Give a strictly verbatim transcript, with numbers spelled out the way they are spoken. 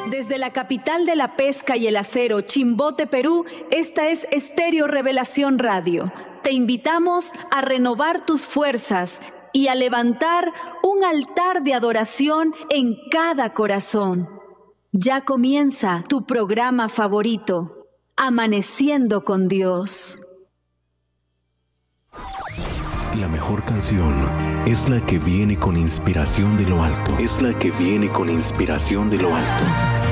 Desde la capital de la pesca y el acero, Chimbote, Perú, esta es Estéreo Revelación Radio. Te invitamos a renovar tus fuerzas y a levantar un altar de adoración en cada corazón. Ya comienza tu programa favorito, Amaneciendo con Dios. La mejor canción es la que viene con inspiración de lo alto. Es la que viene con inspiración de lo alto.